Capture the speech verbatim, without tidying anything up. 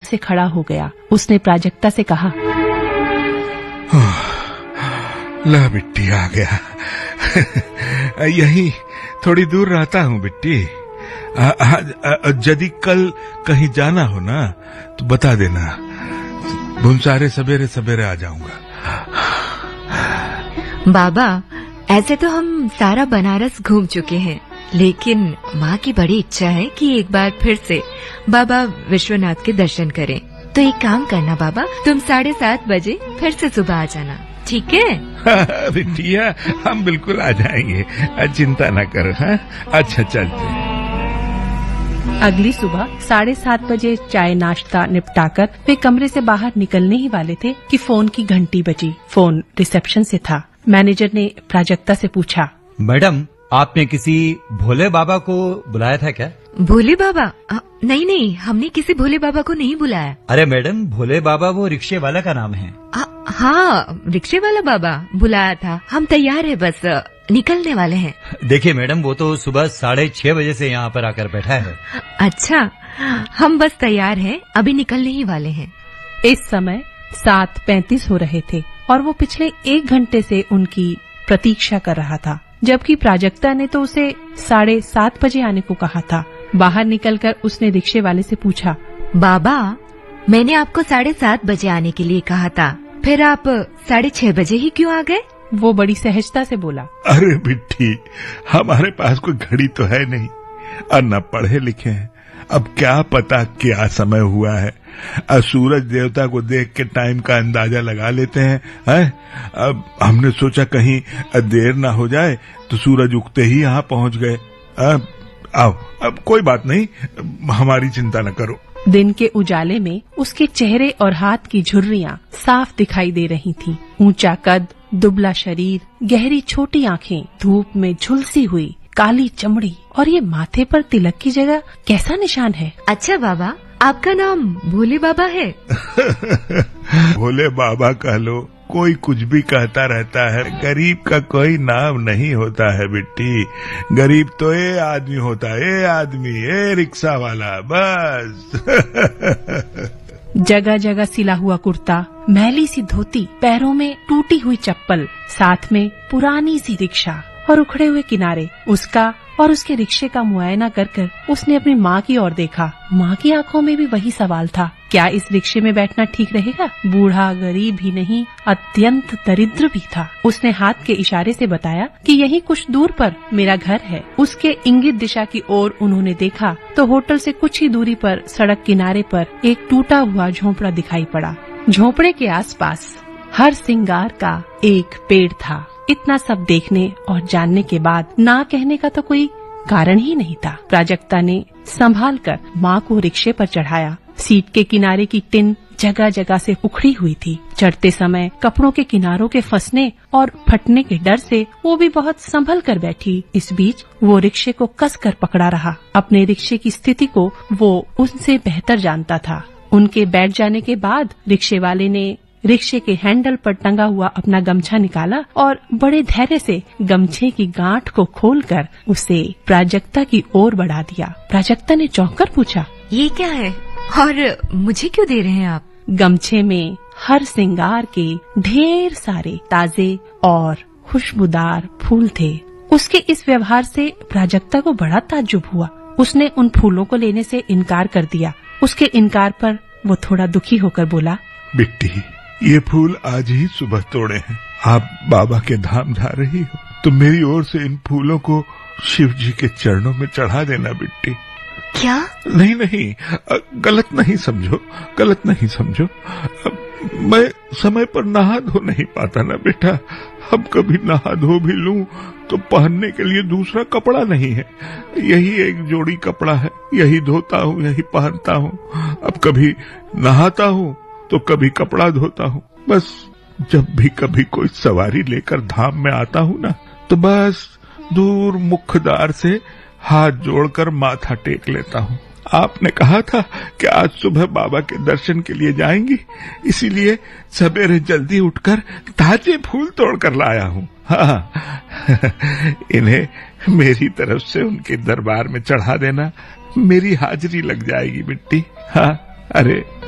से खड़ा हो गया। उसने प्राजक्ता से कहा, ला बिट्टी आ गया। यही थोड़ी दूर रहता हूँ बिट्टी। यदि कल कहीं जाना हो ना तो बता देना, भुनसारे सवेरे सवेरे आ जाऊंगा। बाबा, ऐसे तो हम सारा बनारस घूम चुके हैं, लेकिन माँ की बड़ी इच्छा है कि एक बार फिर से बाबा विश्वनाथ के दर्शन करें। तो एक काम करना बाबा, तुम साढ़े सात बजे फिर से सुबह आ जाना, ठीक है? बिटिया, हम बिल्कुल आ जाएंगे, चिंता न करो। हाँ, अच्छा चलते। अगली सुबह साढ़े सात बजे चाय नाश्ता निपटाकर वे कमरे से बाहर निकलने ही वाले थे कि फोन की घंटी बजी। फोन रिसेप्शन से था। मैनेजर ने प्राजक्ता से पूछा, मैडम, आपने किसी भोले बाबा को बुलाया था क्या? भोले बाबा? आ, नहीं नहीं, हमने किसी भोले बाबा को नहीं बुलाया। अरे मैडम, भोले बाबा वो रिक्शे वाला का नाम है। आ, हाँ, रिक्शे वाला बाबा बुलाया था। हम तैयार है, बस निकलने वाले हैं। देखिए मैडम, वो तो सुबह साढ़े छह बजे से यहाँ पर आकर बैठा है। अच्छा, हम बस तैयार हैं, अभी निकलने ही वाले हैं। इस समय सात पैंतीस हो रहे थे और वो पिछले एक घंटे से उनकी प्रतीक्षा कर रहा था, जबकि प्राजक्ता ने तो उसे साढ़े सात बजे आने को कहा था। बाहर निकलकर उसने रिक्शे वाले से पूछा, बाबा, मैंने आपको साढ़े सात बजे आने के लिए कहा था, फिर आप साढ़े छह बजे ही क्यों आ गए? वो बड़ी सहजता से बोला, अरे बिट्टी, हमारे पास कोई घड़ी तो है नहीं और न पढ़े लिखे हैं। अब क्या पता क्या समय हुआ है। सूरज देवता को देख के टाइम का अंदाजा लगा लेते हैं, है? अब हमने सोचा कहीं देर ना हो जाए तो सूरज उगते ही यहाँ पहुँच गए। अब आओ, अब कोई बात नहीं, हमारी चिंता न करो। दिन के उजाले में उसके चेहरे और हाथ की झुर्रियां साफ दिखाई दे रही थीं। ऊंचा कद, दुबला शरीर, गहरी छोटी आंखें, धूप में झुलसी हुई काली चमड़ी, और ये माथे पर तिलक की जगह कैसा निशान है? अच्छा बाबा, आपका नाम भोले बाबा है? भोले बाबा कह लो, कोई कुछ भी कहता रहता है। गरीब का कोई नाम नहीं होता है बिट्टी। गरीब तो ये आदमी होता है, ये आदमी, ये रिक्शा वाला, बस। जगह जगह सिला हुआ कुर्ता, मैली सी धोती, पैरों में टूटी हुई चप्पल, साथ में पुरानी सी रिक्शा और उखड़े हुए किनारे। उसका और उसके रिक्शे का मुआयना कर कर उसने अपनी माँ की ओर देखा। माँ की आंखों में भी वही सवाल था, क्या इस रिक्शे में बैठना ठीक रहेगा? बूढ़ा गरीब ही नहीं, अत्यंत दरिद्र भी था। उसने हाथ के इशारे से बताया कि यही कुछ दूर पर मेरा घर है। उसके इंगित दिशा की ओर उन्होंने देखा तो होटल से कुछ ही दूरी पर सड़क किनारे पर एक टूटा हुआ झोंपड़ा दिखाई पड़ा। झोंपड़े के आसपास हर सिंगार का एक पेड़ था। इतना सब देखने और जानने के बाद ना कहने का तो कोई कारण ही नहीं था। प्राजक्ता ने संभाल कर माँ को रिक्शे पर चढ़ाया। सीट के किनारे की टिन जगह जगह से उखड़ी हुई थी। चढ़ते समय कपड़ों के किनारों के फंसने और फटने के डर से वो भी बहुत संभल कर बैठी। इस बीच वो रिक्शे को कस कर पकड़ा रहा। अपने रिक्शे की स्थिति को वो उनसे बेहतर जानता था। उनके बैठ जाने के बाद रिक्शे वाले ने रिक्शे के हैंडल पर टंगा हुआ अपना गमछा निकाला और बड़े धैर्य से गमछे की गांठ को खोलकर उसे प्राजक्ता की ओर बढ़ा दिया। प्राजक्ता ने चौंक कर पूछा, ये क्या है और मुझे क्यों दे रहे हैं आप? गमछे में हर सिंगार के ढेर सारे ताजे और खुशबूदार फूल थे। उसके इस व्यवहार से प्राजक्ता को बड़ा ताज्जुब हुआ। उसने उन फूलों को लेने से इनकार कर दिया। उसके इनकार पर वो थोड़ा दुखी होकर बोला, बिट्टी, ये फूल आज ही सुबह तोड़े हैं। आप बाबा के धाम जा रही हो तो मेरी ओर से इन फूलों को शिव जी के चरणों में चढ़ा देना बिट्टी। क्या? नहीं नहीं, गलत नहीं समझो, गलत नहीं समझो। मैं समय पर नहा धो नहीं पाता ना बेटा। अब कभी नहा धो भी लूं तो पहनने के लिए दूसरा कपड़ा नहीं है। यही एक जोड़ी कपड़ा है, यही धोता हूँ, यही पहनता हूँ। अब कभी नहाता हूँ तो कभी कपड़ा धोता हूँ। बस जब भी कभी कोई सवारी लेकर धाम में आता हूँ ना, तो बस दूर मुख्य द्वार से हाथ जोड़कर माथा टेक लेता हूँ। आपने कहा था कि आज सुबह बाबा के दर्शन के लिए जाएंगी, इसीलिए सवेरे जल्दी उठकर ताजे फूल तोड़कर लाया हूँ। हाँ, इन्हें मेरी तरफ से उनके दरबार में चढ़ा देना, मेरी हाजिरी लग जाएगी बिट्टी। हाँ, अरे